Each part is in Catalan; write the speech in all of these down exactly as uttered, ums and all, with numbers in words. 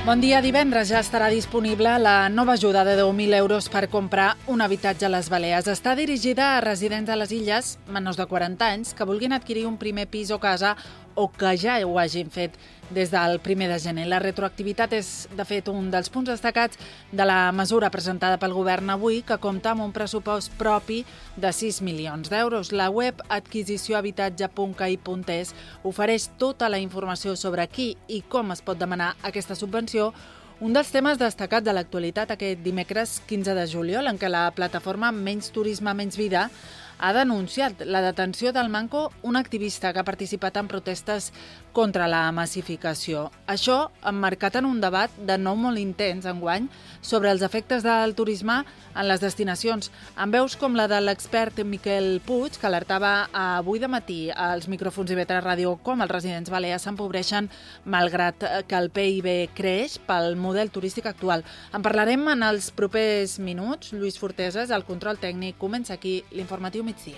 Bon dia. Divendres ja estarà disponible la nova ajuda de deu mil euros per comprar un habitatge a les Balears. Està dirigida a residents de les illes menors de quaranta anys que vulguin adquirir un primer pis o casa o que ja ho hagin fet des del primer de gener. La retroactivitat és, de fet, un dels punts destacats de la mesura presentada pel govern avui, que compta amb un pressupost propi de sis milions d'euros. La web adquisició habitatge punt ca i punt es ofereix tota la informació sobre qui i com es pot demanar aquesta subvenció, un dels temes destacats de l'actualitat aquest dimecres quinze de juliol, en què la plataforma Menys Turisme, Menys Vida ha denunciat la detenció del Manco, un activista que ha participat en protestes contra la massificació. Això emmarcat en un debat de nou molt intens enguany sobre els efectes del turisme en les destinacions, amb veus com la de l'expert Miquel Puig, que alertava avui de matí als micròfons i vetres ràdio com els residents balears s'empobreixen malgrat que el P I B creix pel model turístic actual. En parlarem en els propers minuts. Lluís Forteses, el control tècnic. Comença aquí l'informatiu migdia.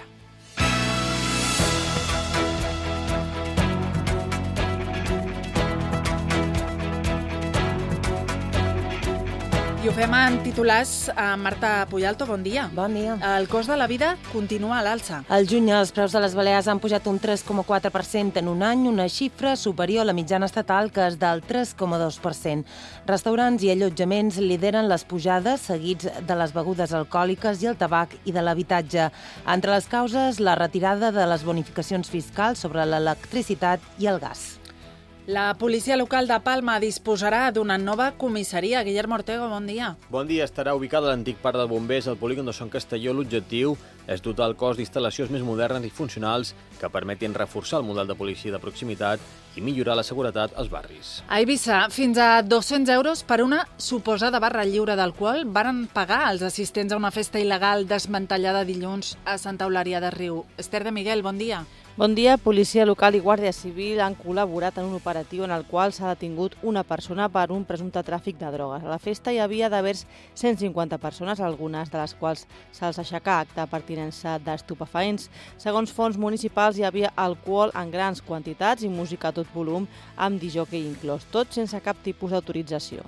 I ho fem en titulars. Marta Puyalto, bon dia. Bon dia. El cost de la vida continua a l'alça. Al juny els preus de les Balears han pujat un tres coma quatre per cent en un any, una xifra superior a la mitjana estatal, que és del tres coma dos per cent. Restaurants i allotjaments lideren les pujades, seguits de les begudes alcohòliques i el tabac i de l'habitatge. Entre les causes, la retirada de les bonificacions fiscals sobre l'electricitat i el gas. La policia local de Palma disposarà d'una nova comissaria. Guillermo Ortego, bon dia. Bon dia. Estarà ubicada a l'antic parc de bombers al polígon de Son Castelló. L'objectiu és dotar el cos d'instal·lacions més modernes i funcionals que permetin reforçar el model de policia de proximitat i millorar la seguretat als barris. A Eivissa, fins a dos-cents euros per una suposada barra lliure d'alcohol varen pagar els assistents a una festa il·legal desmantellada dilluns a Santa Eulària de Riu. Esther de Miguel, bon dia. Bon dia. Policia local i Guàrdia Civil han col·laborat en un operatiu en el qual s'ha detingut una persona per un presumpte tràfic de drogues. A la festa hi havia d'haver cent cinquanta persones, algunes de les quals se'ls aixecà acte de pertinença d'estupefaents. Segons fonts municipals, hi havia alcohol en grans quantitats i música a tot volum, amb disjockey inclòs, tot sense cap tipus d'autorització.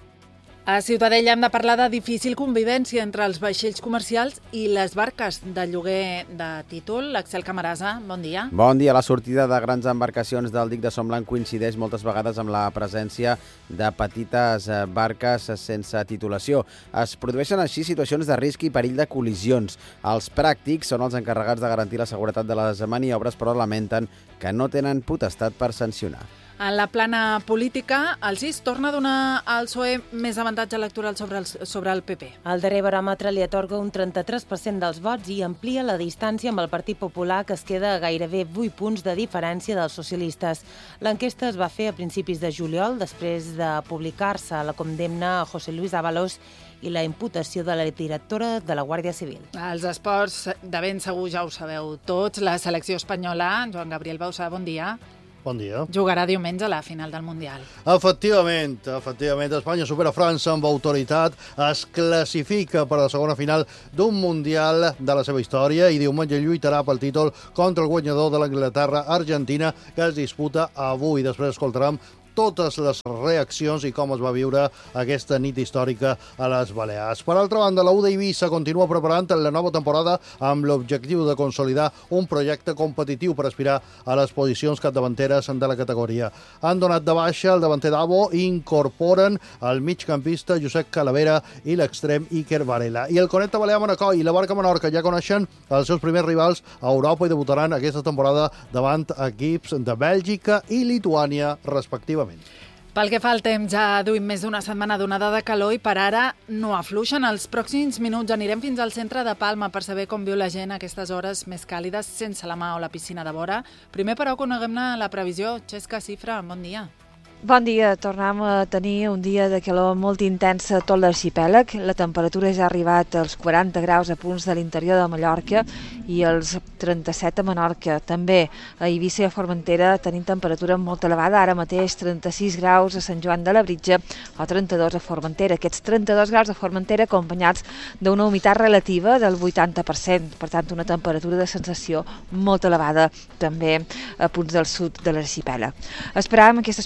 A Ciutadella hem de parlar de difícil convivència entre els vaixells comercials i les barques de lloguer de títol. Axel Camarasa, bon dia. Bon dia. La sortida de grans embarcacions del dic de Son Blanc coincideix moltes vegades amb la presència de petites barques sense titulació. Es produeixen així situacions de risc i perill de col·lisions. Els pràctics són els encarregats de garantir la seguretat de les maniobres, però lamenten que no tenen potestat per sancionar. En la plana política, el C I S torna a donar al P S O E més avantatge electoral sobre el, sobre el P P. El darrer baròmetre li atorga un trenta-tres per cent dels vots i amplia la distància amb el Partit Popular, que es queda a gairebé vuit punts de diferència dels socialistes. L'enquesta es va fer a principis de juliol, després de publicar-se la condemna a José Luis Ábalos i la imputació de la directora de la Guàrdia Civil. Els esports, de ben segur ja ho sabeu tots. La selecció espanyola, Joan Gabriel Bausà, bon dia. Bon dia. Jugarà diumenge a la final del Mundial. Efectivament, efectivament. Espanya supera França amb autoritat, es classifica per a la segona final d'un Mundial de la seva història i diumenge lluitarà pel títol contra el guanyador de l'Anglaterra-Argentina, que es disputa avui. Després escoltarem totes les reaccions i com es va viure aquesta nit històrica a les Balears. Per altra banda, la U d'Eivissa continua preparant la nova temporada amb l'objectiu de consolidar un projecte competitiu per aspirar a les posicions capdavanteres de la categoria. Han donat de baixa el davanter d'Abo i incorporen el migcampista Josep Calavera i l'extrem Iker Varela. I el Conecta Balear Manacor i la Barca Menorca ja coneixen els seus primers rivals a Europa i debutaran aquesta temporada davant equips de Bèlgica i Lituània, respectivament. Pel que fa al temps, ja duim més d'una setmana donada de calor i per ara no afluixen. Els pròxims minuts anirem fins al centre de Palma per saber com viu la gent a aquestes hores més càlides sense la mà o la piscina de vora. Primer, però, coneguem-ne la previsió. Xesca Cifra, bon dia. Bon dia. Tornem a tenir un dia de calor molt intensa a tot l'arxipèlag. La temperatura ja ha arribat als quaranta graus a punts de l'interior de Mallorca i als trenta-set a Menorca. També a Eivissa i a Formentera tenim temperatura molt elevada. Ara mateix trenta-sis graus a Sant Joan de Labritja o trenta-dos a Formentera. Aquests trenta-dos graus a Formentera acompanyats d'una humitat relativa del vuitanta per cent. Per tant, una temperatura de sensació molt elevada també a punts del sud de l'arxipèlag. Esperàvem aquestes pròximes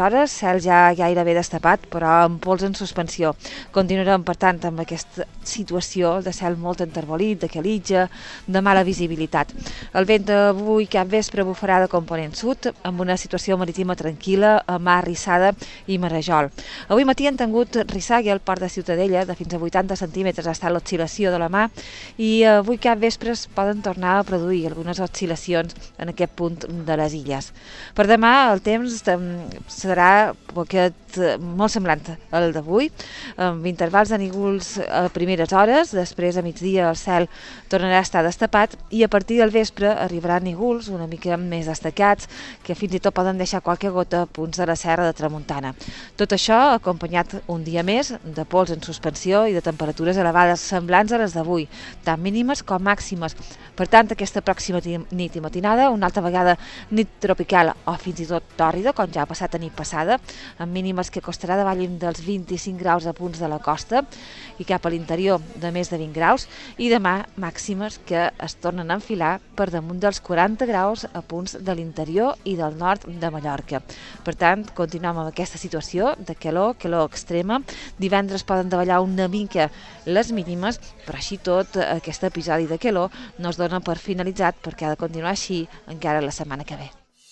hores, cel ja gairebé destapat, però amb pols en suspensió. Continuarem, per tant, amb aquesta situació de cel molt enterbolit, de calitja, de mala visibilitat. El vent d'avui cap vespre bufarà de component sud, amb una situació marítima tranquil·la, a mar rissada i marejol. Avui matí han tingut rissaga al port de Ciutadella, de fins a vuitanta centímetres ha estat l'oscil·lació de la mà, i avui cap vespre es poden tornar a produir algunes oscil·lacions en aquest punt de les illes. Per demà el temps serà aquest molt semblant al d'avui, amb intervals de núvols a primeres hores, després a migdia el cel tornarà a estar destapat i a partir del vespre arribaran núvols una mica més destacats que fins i tot poden deixar qualque gota a punts de la serra de Tramuntana. Tot això acompanyat un dia més de pols en suspensió i de temperatures elevades semblants a les d'avui, tant mínimes com màximes. Per tant, aquesta pròxima nit i matinada, una altra vegada nit tropical o fins i tot tòrrida, com ja ha passat a nit passada, amb mínimes que costarà davall dels vint-i-cinc graus a punts de la costa i cap a l'interior de més de vint graus, i demà màximes que es tornen a enfilar per damunt dels quaranta graus a punts de l'interior i del nord de Mallorca. Per tant, continuem amb aquesta situació de calor, calor extrema. Divendres poden davallar una mica les mínimes, però així tot aquest episodi de calor no es dona per finalitzat perquè ha de continuar així encara la setmana que ve.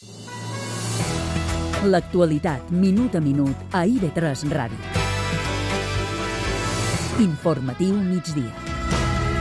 L'actualitat, minut a minut, a I V tres Ràdio. Informatiu migdia.